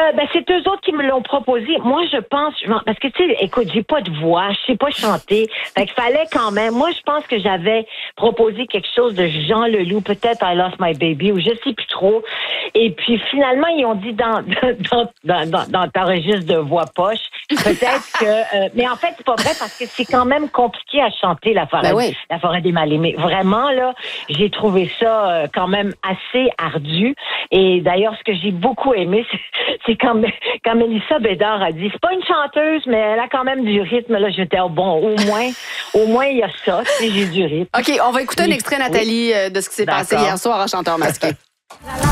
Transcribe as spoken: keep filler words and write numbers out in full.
Euh, ben, c'est eux autres qui me l'ont proposé. Moi, je pense, parce que, tu sais, écoute, j'ai pas de voix, je sais pas chanter. Fait qu'il fallait quand même. Moi, je pense que j'avais proposé quelque chose de Jean Leloup, peut-être I Lost My Baby, ou je sais plus trop. Et puis, finalement, ils ont dit dans, dans, dans, dans, dans ta registre de voix poche, peut-être que, euh, mais en fait, c'est pas vrai parce que c'est quand même compliqué à chanter la forêt, Ben oui. la forêt des mal-aimés. Vraiment, là, j'ai trouvé ça euh, quand même assez ardu. Et d'ailleurs, ce que j'ai beaucoup aimé, c'est, c'est quand, quand Mélissa Bédard a dit, c'est pas une chanteuse, mais elle a quand même du rythme. Là, j'étais oh, bon, au moins, au moins, il y a ça, tu sais, j'ai du rythme. OK, on va écouter un extrait, Nathalie, oui. de ce qui s'est D'accord. passé hier soir à Chanteur masqué.